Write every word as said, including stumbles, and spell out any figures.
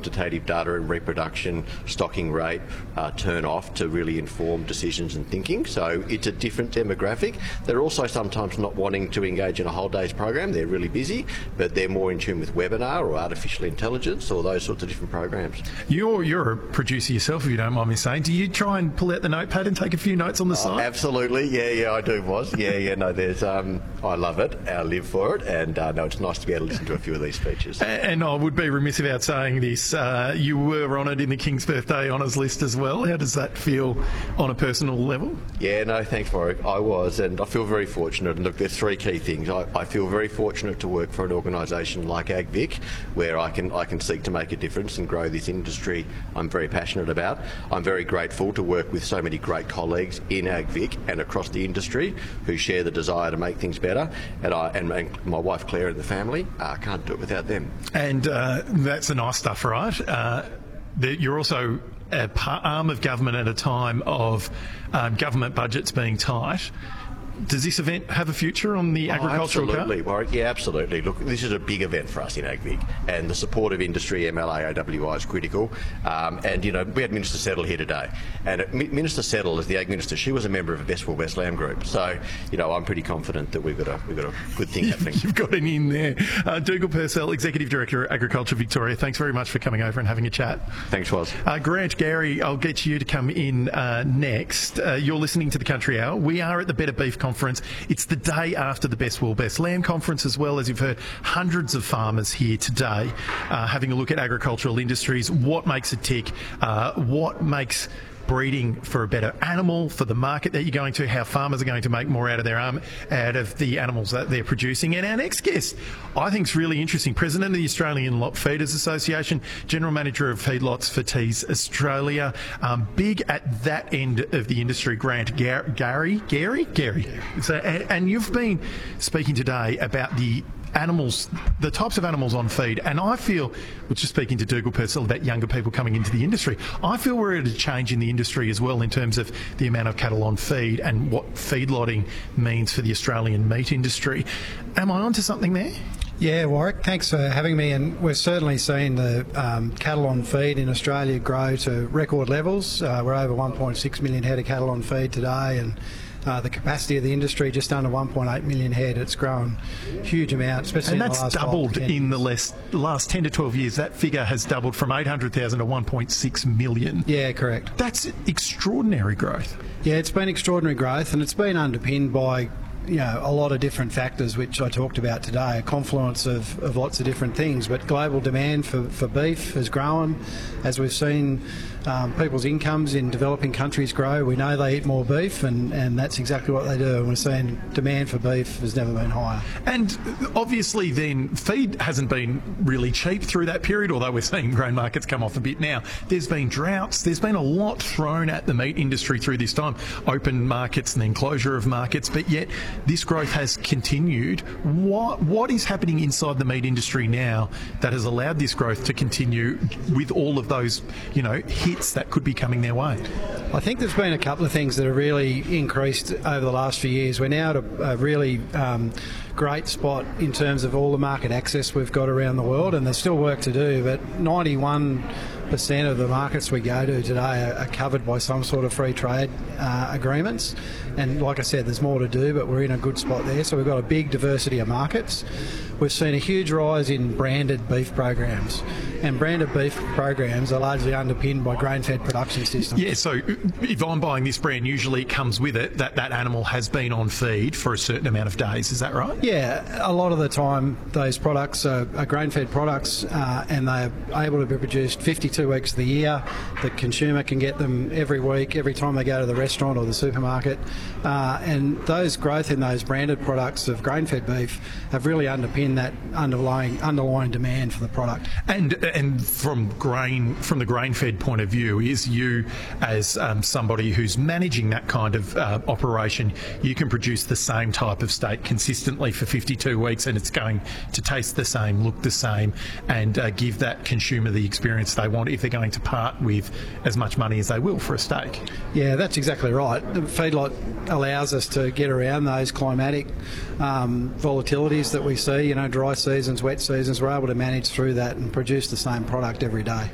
quantitative data and reproduction, stocking rate, uh, turn off to really inform decisions and thinking. So it's a different demographic. They're also sometimes not wanting to engage in a whole day's program. They're really busy, but they're more in tune with webinar or artificial intelligence or those sorts of different programs. You're, you're a producer yourself, if you don't mind me saying. Do you try and pull out the notepad and take a few notes on the Oh, side? absolutely. Yeah, yeah, I do, was. Yeah, yeah, no, there's, um, I love it. I live for it. And uh, no, it's nice to be able to listen to a few of these features. And I would be remiss without saying this. Uh, you were honoured in the King's Birthday Honours list as well. How does that feel on a personal level? Yeah, no, thanks, Warwick. I was, and I feel very fortunate. And look, there's three key things. I, I feel very fortunate to work for an organisation like AgVic, where I can I can seek to make a difference and grow this industry I'm very passionate about. I'm very grateful to work with so many great colleagues in AgVic and across the industry who share the desire to make things better. And I and, and my wife Claire and the family uh, can't do it without them. And uh, that's the nice stuff, right? Uh, that you're also a arm of government at a time of um, government budgets being tight. Does this event have a future on the agricultural oh, absolutely, card? Warwick. Yeah, absolutely. Look, this is a big event for us in AgVic, and the support of industry, M L A, O W I is critical. Um, and, you know, we had Minister Settle here today, and uh, Minister Settle, as the Ag Minister, she was a member of a Best for Best Lamb group. So, you know, I'm pretty confident that we've got a, we've got a good thing happening. You've got an in there. Uh, Dougal Purcell, Executive Director of Agriculture Victoria, thanks very much for coming over and having a chat. Thanks, Woz. Uh, Grant, Gary, I'll get you to come in uh, next. Uh, you're listening to the Country Hour. We are at the Better Beef Conference. It's the day after the Best Wool, Best Lamb conference as well. As you've heard, hundreds of farmers here today uh, having a look at agricultural industries, what makes it tick, uh, what makes breeding for a better animal, for the market that you're going to, how farmers are going to make more out of their um, out of the animals that they're producing. And our next guest, I think, is really interesting. President of the Australian Lot Feeders Association, General Manager of Feedlots for Tees Australia, um, big at that end of the industry. Grant Gar- Gary, Gary, Gary. So, and, and you've been speaking today about the animals, the types of animals on feed, and I feel, we're just speaking to Dougal Purcell about younger people coming into the industry, I feel we're at a change in the industry as well in terms of the amount of cattle on feed and what feedlotting means for the Australian meat industry. Am I onto something there? Yeah, Warwick, thanks for having me. And we're certainly seeing the um, cattle on feed in Australia grow to record levels. Uh, we're over one point six million head of cattle on feed today, and Uh, the capacity of the industry just under one point eight million head. It's grown a huge amount, especially and in the that's last doubled five, in the last, last ten to twelve years. That figure has doubled from eight hundred thousand to one point six million. Yeah, correct. That's extraordinary growth. Yeah, it's been extraordinary growth, and it's been underpinned by, you know, a lot of different factors, which I talked about today, a confluence of, of lots of different things. But global demand for, for beef has grown. As we've seen, um, people's incomes in developing countries grow. We know they eat more beef, and, and that's exactly what they do. And we're seeing demand for beef has never been higher. And obviously then, feed hasn't been really cheap through that period, although we're seeing grain markets come off a bit now. There's been droughts. There's been a lot thrown at the meat industry through this time. Open markets and then closure of markets, but yet this growth has continued. What what is happening inside the meat industry now that has allowed this growth to continue with all of those, you know, hits that could be coming their way? I think there's been a couple of things that have really increased over the last few years. We're now at a, a really um, great spot in terms of all the market access we've got around the world, and there's still work to do, but ninety-one percent of the markets we go to today are, are covered by some sort of free trade uh, agreements. And like I said, there's more to do, but we're in a good spot there. So we've got a big diversity of markets. We've seen a huge rise in branded beef programs, and branded beef programs are largely underpinned by grain-fed production systems. Yeah, so if I'm buying this brand, usually it comes with it that that animal has been on feed for a certain amount of days. Is that right? Yeah, a lot of the time those products are, are grain-fed products, uh, and they're able to be produced fifty-two weeks of the year. The consumer can get them every week, every time they go to the restaurant or the supermarket. Uh, and those growth in those branded products of grain-fed beef have really underpinned that underlying underlying demand for the product. And and from grain from the grain-fed point of view, is you as um, somebody who's managing that kind of uh, operation, you can produce the same type of steak consistently for fifty-two weeks, and it's going to taste the same, look the same, and uh, give that consumer the experience they want if they're going to part with as much money as they will for a steak. Yeah, that's exactly right. The feedlot allows us to get around those climatic um, volatilities that we see, you know, dry seasons, wet seasons. We're able to manage through that and produce the same product every day.